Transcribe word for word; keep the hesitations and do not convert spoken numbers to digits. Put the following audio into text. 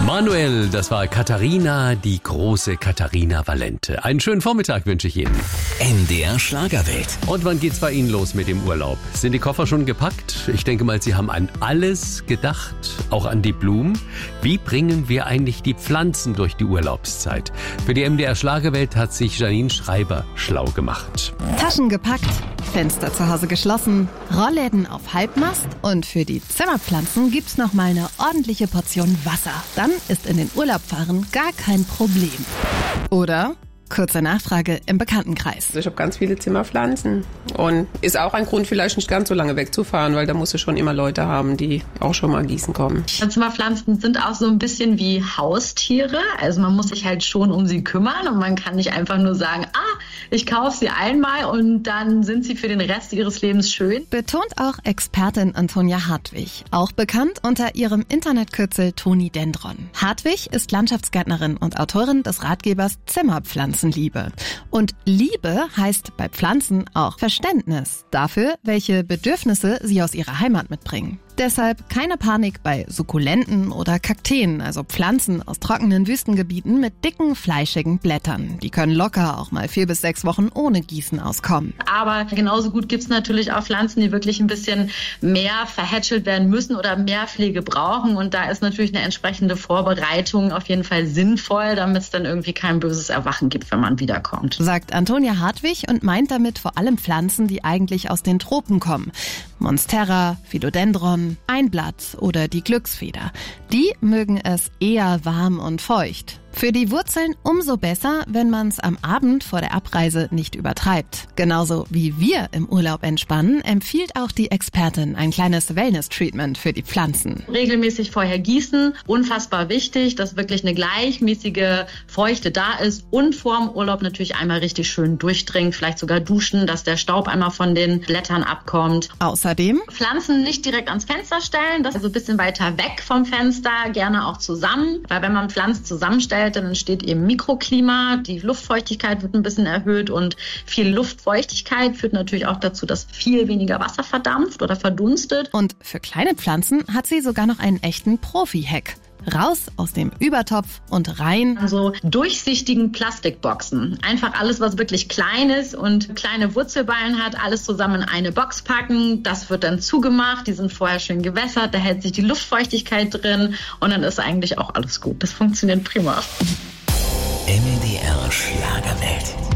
Manuel, das war Katharina, die große Katharina Valente. Einen schönen Vormittag wünsche ich Ihnen. N D R Schlagerwelt. Und wann geht's bei Ihnen los mit dem Urlaub? Sind die Koffer schon gepackt? Ich denke mal, Sie haben an alles gedacht, auch an die Blumen. Wie bringen wir eigentlich die Pflanzen durch die Urlaubszeit? Für die M D R Schlagerwelt hat sich Janine Schreiber schlau gemacht. Taschen gepackt, Fenster zu Hause geschlossen, Rollläden auf Halbmast und für die Zimmerpflanzen gibt's noch mal eine ordentliche Portion Wasser. Dann ist in den Urlaub fahren gar kein Problem. Oder? Kurze Nachfrage im Bekanntenkreis. Ich habe ganz viele Zimmerpflanzen und ist auch ein Grund, vielleicht nicht ganz so lange wegzufahren, weil da musst du schon immer Leute haben, die auch schon mal gießen kommen. Zimmerpflanzen sind auch so ein bisschen wie Haustiere. Also man muss sich halt schon um sie kümmern und man kann nicht einfach nur sagen, ah, ich kaufe sie einmal und dann sind sie für den Rest ihres Lebens schön. Betont auch Expertin Antonia Hartwig, auch bekannt unter ihrem Internetkürzel Toni Dendron. Hartwig ist Landschaftsgärtnerin und Autorin des Ratgebers Zimmerpflanzen. Liebe. Und Liebe heißt bei Pflanzen auch Verständnis dafür, welche Bedürfnisse sie aus ihrer Heimat mitbringen. Deshalb keine Panik bei Sukkulenten oder Kakteen, also Pflanzen aus trockenen Wüstengebieten mit dicken, fleischigen Blättern. Die können locker auch mal vier bis sechs Wochen ohne Gießen auskommen. Aber genauso gut gibt's natürlich auch Pflanzen, die wirklich ein bisschen mehr verhätschelt werden müssen oder mehr Pflege brauchen. Und da ist natürlich eine entsprechende Vorbereitung auf jeden Fall sinnvoll, damit es dann irgendwie kein böses Erwachen gibt, wenn man wiederkommt. Sagt Antonia Hartwig und meint damit vor allem Pflanzen, die eigentlich aus den Tropen kommen. Monstera, Philodendron, Einblatt oder die Glücksfeder. Die mögen es eher warm und feucht. Für die Wurzeln umso besser, wenn man es am Abend vor der Abreise nicht übertreibt. Genauso wie wir im Urlaub entspannen, empfiehlt auch die Expertin ein kleines Wellness-Treatment für die Pflanzen. Regelmäßig vorher gießen, unfassbar wichtig, dass wirklich eine gleichmäßige Feuchte da ist und vorm Urlaub natürlich einmal richtig schön durchdringt, vielleicht sogar duschen, dass der Staub einmal von den Blättern abkommt. Außerdem Pflanzen nicht direkt ans Fenster stellen, das ist also ein bisschen weiter weg vom Fenster, gerne auch zusammen, weil wenn man Pflanzen zusammenstellt, dann entsteht eben Mikroklima, die Luftfeuchtigkeit wird ein bisschen erhöht und viel Luftfeuchtigkeit führt natürlich auch dazu, dass viel weniger Wasser verdampft oder verdunstet. Und für kleine Pflanzen hat sie sogar noch einen echten Profi-Hack. Raus aus dem Übertopf und rein. Also durchsichtigen Plastikboxen. Einfach alles, was wirklich klein ist und kleine Wurzelballen hat, alles zusammen in eine Box packen. Das wird dann zugemacht. Die sind vorher schön gewässert. Da hält sich die Luftfeuchtigkeit drin und dann ist eigentlich auch alles gut. Das funktioniert prima. N D R Schlagerwelt.